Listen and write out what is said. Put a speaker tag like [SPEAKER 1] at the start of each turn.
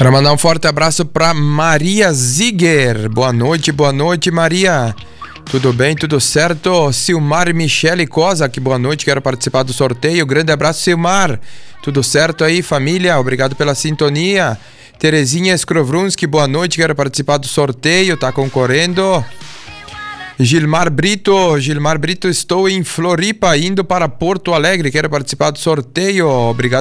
[SPEAKER 1] Quero mandar um forte abraço para Maria Ziger. Boa noite, Maria. Tudo bem, tudo certo? Silmar Michele Kozak, boa noite, quero participar do sorteio. Grande abraço, Silmar. Tudo certo aí, família? Obrigado pela sintonia. Terezinha Skrovrunski, boa noite, quero participar do sorteio, tá concorrendo. Gilmar Brito, estou em Floripa, indo para Porto Alegre, quero participar do sorteio. Obrigado